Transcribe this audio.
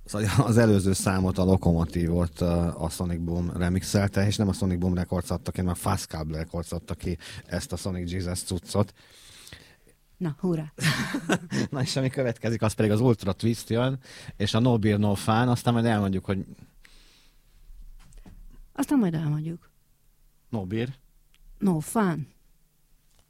az előző számot, a Lokomotívot a Sonic Boom remixelte, és nem a Sonic Boom Records adta ki, hanem a Fast Cab Records adta ki ezt a Sonic Jesus cuccot. Na, hurrá! Na és ami következik, az pedig az Ultra Twist jön, és a No Beer No Fun, aztán majd elmondjuk, hogy Aztán majd elmondjuk. No Beer. No fun.